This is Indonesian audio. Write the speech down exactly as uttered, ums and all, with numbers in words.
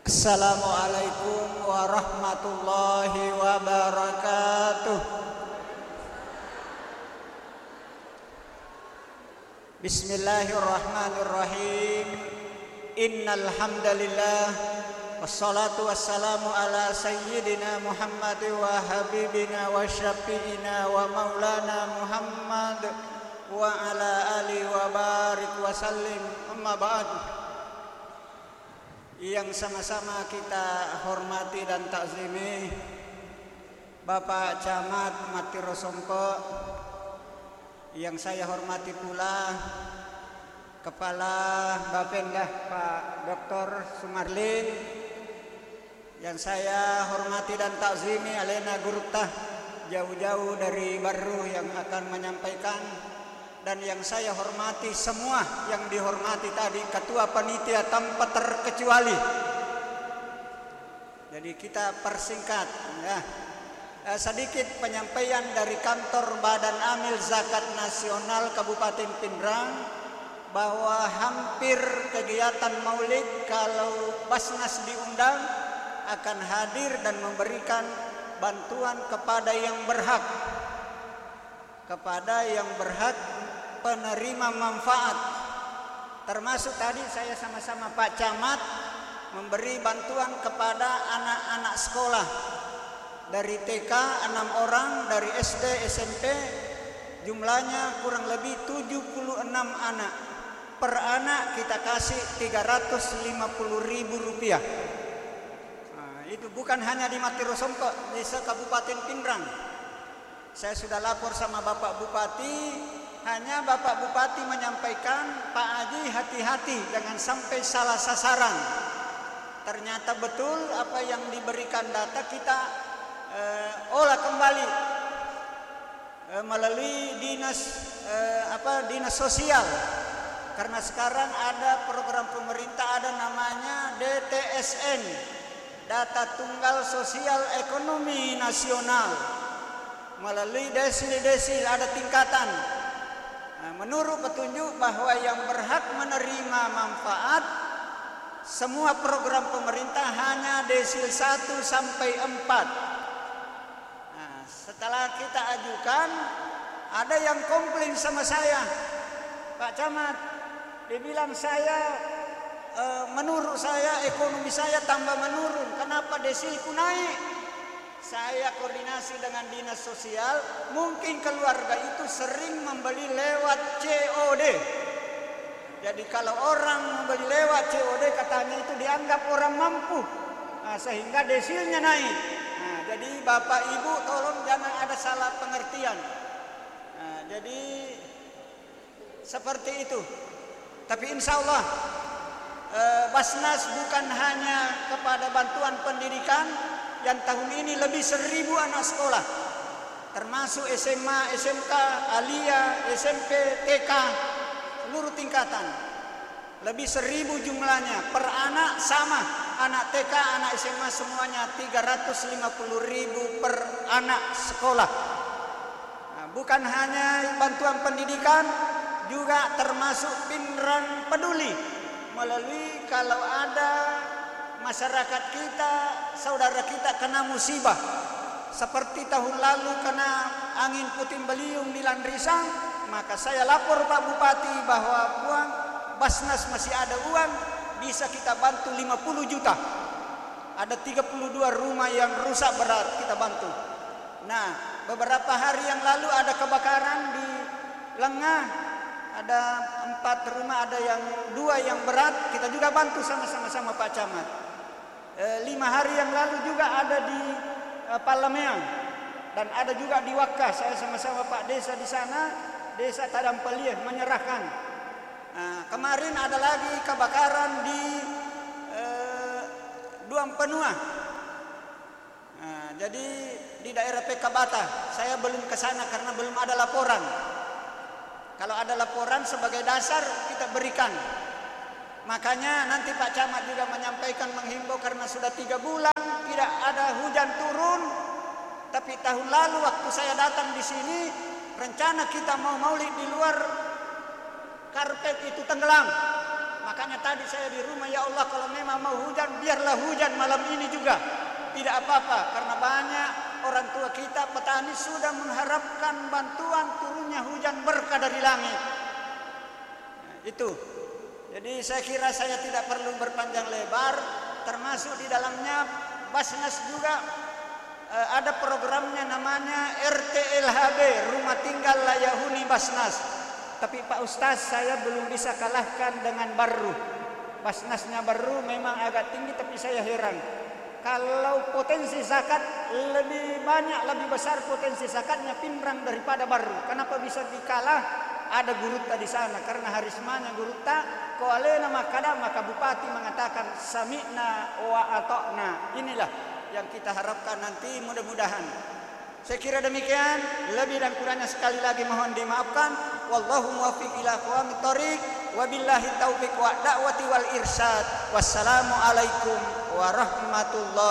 Assalamualaikum warahmatullahi wabarakatuh. Bismillahirrahmanirrahim. Innal hamdalillah wassalatu wassalamu ala sayyidina Muhammad wa habibina wa syafi'ina wa maulana Muhammad wa ala alihi wa barik wa sallim. Amma ba'd. Yang sama-sama kita hormati dan takzimi Bapak Camat Matirosompo, yang saya hormati pula Kepala Bapenda Pak Doktor Sumarlin, yang saya hormati dan takzimi Alena Gurutah jauh-jauh dari Baru yang akan menyampaikan, dan yang saya hormati semua yang dihormati tadi, Ketua Panitia tanpa terkecuali. Jadi kita persingkat ya. Eh, sedikit penyampaian dari kantor Badan Amil Zakat Nasional Kabupaten Pindrang bahwa hampir kegiatan Maulid kalau Basnas diundang akan hadir dan memberikan bantuan kepada yang berhak, kepada yang berhak penerima manfaat. Termasuk tadi saya sama-sama Pak Camat memberi bantuan kepada anak-anak sekolah dari T K enam orang, dari S D S M P jumlahnya kurang lebih tujuh puluh enam anak. Per anak kita kasih tiga ratus lima puluh ribu rupiah. Nah, itu bukan hanya di Matirosompo, di Kabupaten Pindrang. Saya sudah lapor sama Bapak Bupati, hanya Bapak Bupati menyampaikan, Pak Haji hati-hati jangan sampai salah sasaran. Ternyata betul apa yang diberikan data kita eh, olah kembali eh, melalui dinas eh, apa dinas sosial. Karena sekarang ada program pemerintah, ada namanya D T S N, Data Tunggal Sosial Ekonomi Nasional. Melalui desil-desil ada tingkatan. Nah, menurut petunjuk bahwa yang berhak menerima manfaat semua program pemerintah hanya desil satu sampai empat. Nah, setelah kita ajukan, ada yang komplain sama saya, Pak Camat, dibilang saya e, menurut saya ekonomi saya tambah menurun, kenapa desilku naik? Saya koordinasi dengan dinas sosial, mungkin keluarga itu sering membeli lewat C O D. Jadi kalau orang membeli lewat C O D katanya itu dianggap orang mampu, nah, sehingga desilnya naik. Nah, jadi Bapak Ibu tolong jangan ada salah pengertian. Nah, jadi seperti itu. Tapi insya Allah eh, Basnas bukan hanya kepada bantuan pendidikan. Yang tahun ini lebih seribu anak sekolah, termasuk S M A, S M K, Alia, S M P, T K, seluruh tingkatan. Lebih seribu jumlahnya. Per anak sama, anak T K, anak S M A semuanya tiga ratus lima puluh ribu per anak sekolah. Nah, bukan hanya bantuan pendidikan, juga termasuk Pindrang Peduli. Melalui kalau ada masyarakat kita, saudara kita kena musibah seperti tahun lalu kena angin puting beliung di Landrisang, maka saya lapor Pak Bupati bahwa uang Basnas masih ada uang, bisa kita bantu lima puluh juta. Ada tiga puluh dua rumah yang rusak berat kita bantu. Nah, beberapa hari yang lalu ada kebakaran di Lengah, ada empat rumah, ada yang dua yang berat, kita juga bantu sama-sama sama Pak Camat. E, lima hari yang lalu juga ada di e, Palameang, dan ada juga di Wakkah. Saya sama-sama Pak Desa di sana, Desa Tadampelieh menyerahkan. Nah, kemarin ada lagi kebakaran di e, Duang Penua. Nah, jadi di daerah P K Bata, saya belum ke sana karena belum ada laporan. Kalau ada laporan sebagai dasar kita berikan. Makanya nanti Pak Camat juga menyampaikan, menghimbau, karena sudah tiga bulan tidak ada hujan turun. Tapi tahun lalu waktu saya datang di sini, rencana kita mau maulid di luar, karpet itu tenggelam. Maka Makanya tadi saya di rumah, ya Allah kalau memang mau hujan, biarlah hujan malam ini juga. Tidak apa-apa, karena banyak orang tua kita petani sudah mengharapkan bantuan turunnya hujan berkah dari langit. Nah, itu. Jadi saya kira saya tidak perlu berpanjang lebar, termasuk di dalamnya Basnas juga eh, ada programnya namanya R T L H B, Rumah Tinggal Layak Huni Basnas. Tapi Pak Ustaz, saya belum bisa kalahkan dengan Barru. Basnasnya Barru memang agak tinggi, tapi saya heran. Kalau potensi zakat lebih banyak, lebih besar potensi zakatnya Pinrang daripada Barru. Kenapa bisa dikalah? Ada gurutta di sana, karena harismanya gurutta. Koalena makada, maka bupati mengatakan sami'na wa ata'na. Inilah yang kita harapkan nanti, mudah-mudahan. Saya kira demikian, lebih dan kurangnya sekali lagi mohon dimaafkan. Wallahu muwaffiq ila aqwamit thoriq, wabillahi taufiq wa da'wati wal irsyad. Wassalamu alaikum warahmatullahi